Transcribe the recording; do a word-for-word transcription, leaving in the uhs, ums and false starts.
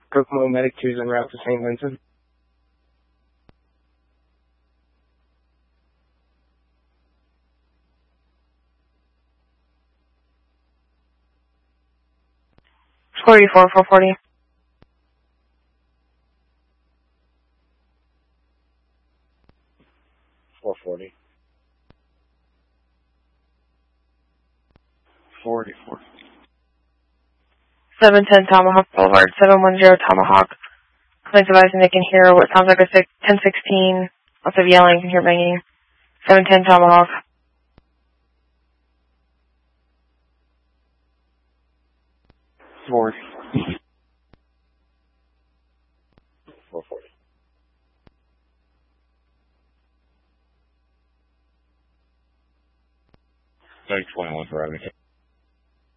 Kokomo Medic two is en route to Saint Vincent. forty-four, four forty. four forty. forty-four. seven ten Tomahawk Boulevard, seven one zero Tomahawk. Client's advising they can hear what sounds like a ten sixteen. Lots of yelling, you can hear banging. seven ten Tomahawk. forty. four forty. Thanks, twenty-one for having me.